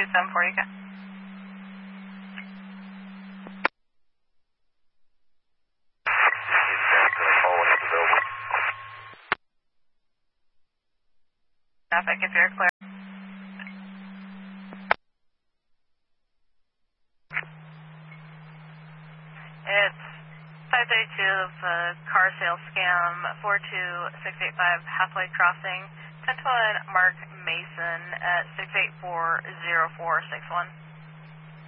274, you can. Traffic, if you're clear. It's 532 of car sales scam 42685 Hathaway Crossing. 10 Mark Mason at 6840461.